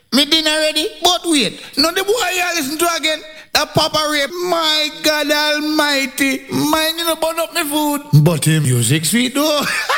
Me dinner ready, but wait. No, the boy you listen to again. A Papa Rape. My God Almighty. Mine you know burn up my food. But the music sweet though.